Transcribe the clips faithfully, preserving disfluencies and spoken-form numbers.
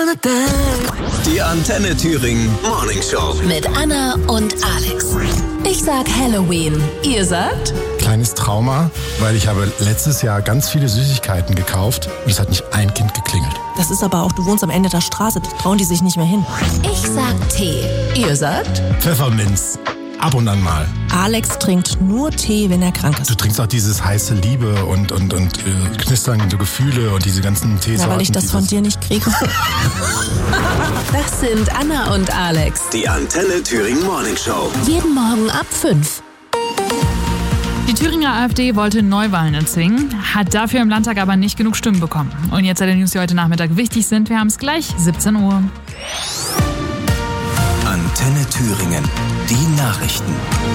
Die Antenne Thüringen Morning Show. Mit Anna und Alex. Ich sag Halloween. Ihr sagt? Kleines Trauma, weil ich habe letztes Jahr ganz viele Süßigkeiten gekauft und es hat nicht ein Kind geklingelt. Das ist aber auch, du wohnst am Ende der Straße, da trauen die sich nicht mehr hin. Ich sag Tee. Ihr sagt? Pfefferminz. Ab und an mal. Alex trinkt nur Tee, wenn er krank ist. Du trinkst auch dieses heiße Liebe und, und, und äh, knisternde Gefühle und diese ganzen Teesorten. Ja, weil ich das von dir nicht kriege. Das sind Anna und Alex. Die Antenne Thüringen Morning Show. Jeden Morgen ab fünf. Die Thüringer AfD wollte Neuwahlen erzwingen, hat dafür im Landtag aber nicht genug Stimmen bekommen. Und jetzt alle News, die heute Nachmittag wichtig sind. Wir haben es gleich, siebzehn Uhr. Antenne Thüringen. Die Nachrichten.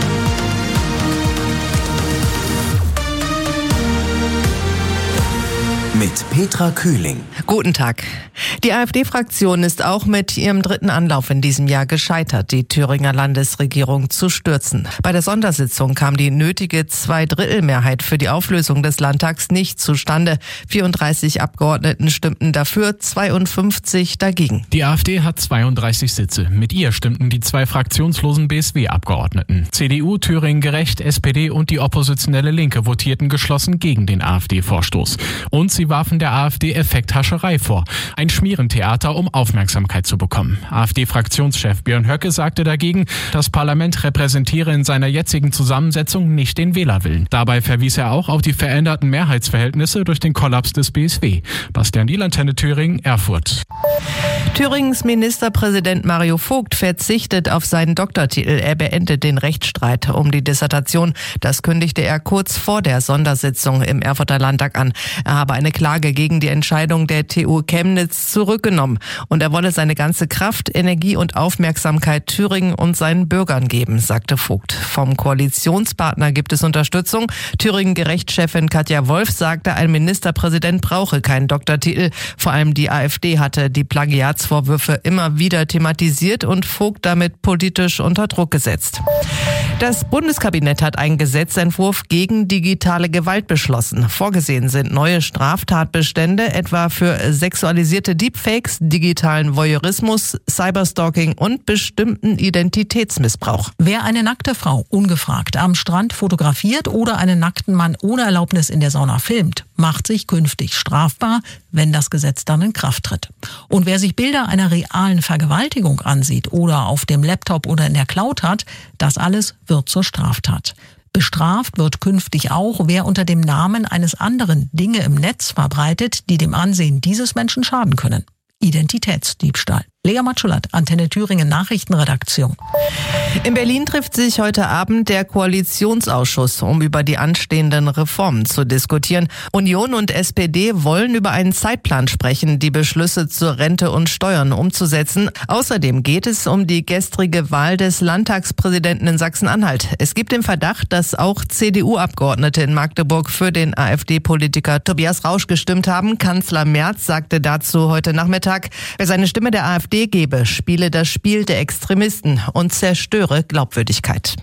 Mit Petra Kühling. Guten Tag. Die AfD-Fraktion ist auch mit ihrem dritten Anlauf in diesem Jahr gescheitert, die Thüringer Landesregierung zu stürzen. Bei der Sondersitzung kam die nötige Zweidrittelmehrheit für die Auflösung des Landtags nicht zustande. vierunddreißig Abgeordneten stimmten dafür, zweiundfünfzig dagegen. Die AfD hat zweiunddreißig Sitze. Mit ihr stimmten die zwei fraktionslosen B S W-Abgeordneten. C D U, Thüringen Gerecht, S P D und die oppositionelle Linke votierten geschlossen gegen den AfD-Vorstoß. Und sie warfen der AfD Effekthascherei vor. Ein Schmierentheater, um Aufmerksamkeit zu bekommen. AfD-Fraktionschef Björn Höcke sagte dagegen, das Parlament repräsentiere in seiner jetzigen Zusammensetzung nicht den Wählerwillen. Dabei verwies er auch auf die veränderten Mehrheitsverhältnisse durch den Kollaps des B S W. Bastian Diel, Antenne Thüringen, Erfurt. Thüringens Ministerpräsident Mario Vogt verzichtet auf seinen Doktortitel. Er beendet den Rechtsstreit um die Dissertation. Das kündigte er kurz vor der Sondersitzung im Erfurter Landtag an. Er habe eine Klage gegen die Entscheidung der T U Chemnitz zurückgenommen. Und er wolle seine ganze Kraft, Energie und Aufmerksamkeit Thüringen und seinen Bürgern geben, sagte Vogt. Vom Koalitionspartner gibt es Unterstützung. Thüringen-Gerechtschefin Katja Wolf sagte, ein Ministerpräsident brauche keinen Doktortitel. Vor allem die AfD hatte die Plagiatsvorwürfe immer wieder thematisiert und Vogt damit politisch unter Druck gesetzt. Das Bundeskabinett hat einen Gesetzentwurf gegen digitale Gewalt beschlossen. Vorgesehen sind neue Straftatbestände, etwa für sexualisierte Deepfakes, digitalen Voyeurismus, Cyberstalking und bestimmten Identitätsmissbrauch. Wer eine nackte Frau ungefragt am Strand fotografiert oder einen nackten Mann ohne Erlaubnis in der Sauna filmt, macht sich künftig strafbar, wenn das Gesetz dann in Kraft tritt. Und wer sich Bilder einer realen Vergewaltigung ansieht oder auf dem Laptop oder in der Cloud hat, das alles wird zur Straftat. Bestraft wird künftig auch, wer unter dem Namen eines anderen Dinge im Netz verbreitet, die dem Ansehen dieses Menschen schaden können. Identitätsdiebstahl. Lea Matschulat, Antenne Thüringen Nachrichtenredaktion. In Berlin trifft sich heute Abend der Koalitionsausschuss, um über die anstehenden Reformen zu diskutieren. Union und S P D wollen über einen Zeitplan sprechen, die Beschlüsse zur Rente und Steuern umzusetzen. Außerdem geht es um die gestrige Wahl des Landtagspräsidenten in Sachsen-Anhalt. Es gibt den Verdacht, dass auch C D U-Abgeordnete in Magdeburg für den AfD-Politiker Tobias Rausch gestimmt haben. Kanzler Merz sagte dazu heute Nachmittag, wer seine Stimme der AfD gebe, spiele das Spiel der Extremisten und zerstöre Glaubwürdigkeit.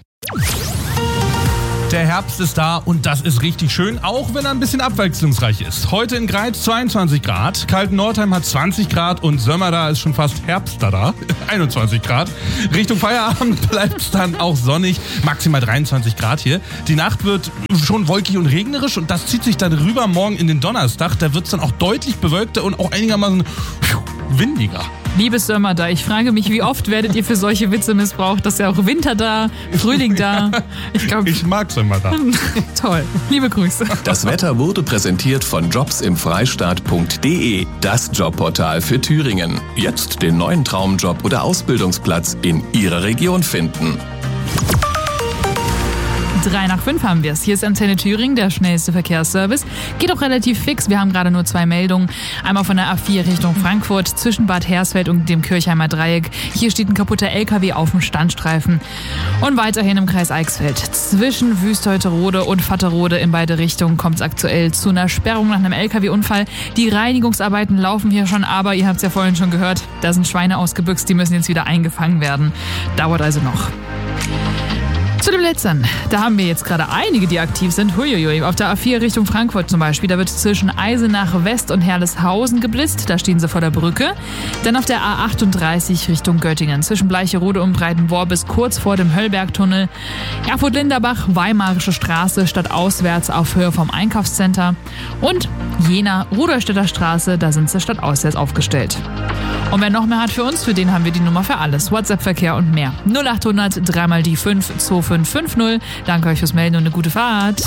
Der Herbst ist da und das ist richtig schön, auch wenn er ein bisschen abwechslungsreich ist. Heute in Greiz zweiundzwanzig Grad, Kalten-Nordheim hat zwanzig Grad und Sömmerda ist schon fast Herbst da, einundzwanzig Grad. Richtung Feierabend bleibt es dann auch sonnig, maximal dreiundzwanzig Grad hier. Die Nacht wird schon wolkig und regnerisch und das zieht sich dann rüber morgen in den Donnerstag. Da wird es dann auch deutlich bewölkter und auch einigermaßen windiger. Liebes Sömmerda, ich frage mich, wie oft werdet ihr für solche Witze missbraucht? Das ist ja auch Winter da, Frühling da. Ich, glaub, ich mag Sömmerda. Toll. Liebe Grüße. Das Wetter wurde präsentiert von jobs im freistaat punkt de, das Jobportal für Thüringen. Jetzt den neuen Traumjob oder Ausbildungsplatz in Ihrer Region finden. Drei nach fünf haben wir es. Hier ist Antenne Thüringen, der schnellste Verkehrsservice. Geht auch relativ fix. Wir haben gerade nur zwei Meldungen. Einmal von der A vier Richtung Frankfurt zwischen Bad Hersfeld und dem Kirchheimer Dreieck. Hier steht ein kaputter L K W auf dem Standstreifen. Und weiterhin im Kreis Eichsfeld. Zwischen Wüstholterode und Vatterode in beide Richtungen kommt es aktuell zu einer Sperrung nach einem L K W-Unfall. Die Reinigungsarbeiten laufen hier schon, aber ihr habt es ja vorhin schon gehört, da sind Schweine ausgebüxt, die müssen jetzt wieder eingefangen werden. Dauert also noch. Zu dem Letzten, da haben wir jetzt gerade einige, die aktiv sind. Huiuiui. Auf der A vier Richtung Frankfurt zum Beispiel, da wird zwischen Eisenach West und Herleshausen geblitzt, da stehen sie vor der Brücke. Dann auf der A achtunddreißig Richtung Göttingen, zwischen Bleicherode und Breitenmoor bis kurz vor dem Höllbergtunnel. Erfurt-Linderbach, Weimarische Straße, stadtauswärts auf Höhe vom Einkaufscenter. Und Jena, Rudolstädter Straße, da sind sie stadtauswärts aufgestellt. Und wer noch mehr hat für uns, für den haben wir die Nummer für alles. WhatsApp-Verkehr und mehr. null achthundert drei mal die fünf zwei fünf fünf null. Danke euch fürs Melden und eine gute Fahrt.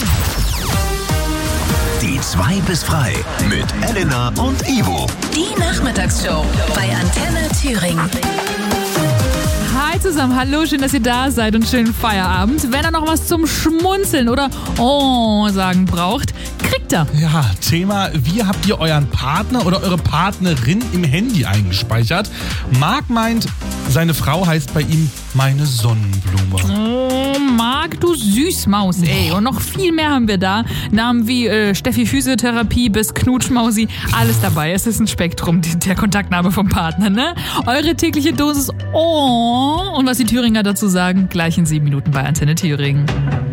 Die zwei bis frei mit Elena und Ivo. Die Nachmittagsshow bei Antenne Thüringen. Hi zusammen, hallo, schön, dass ihr da seid und schönen Feierabend. Wenn ihr noch was zum Schmunzeln oder Oh sagen braucht, kriegt er. Ja, Thema, wie habt ihr euren Partner oder eure Partnerin im Handy eingespeichert? Marc meint, seine Frau heißt bei ihm meine Sonnenblume. Oh, Marc, du Süßmaus, ey. Und noch viel mehr haben wir da. Namen wie äh, Steffi Physiotherapie bis Knutschmausi, alles dabei. Es ist ein Spektrum, die, der Kontaktname vom Partner, ne? Eure tägliche Dosis Oh. Und was die Thüringer dazu sagen, gleich in sieben Minuten bei Antenne Thüringen.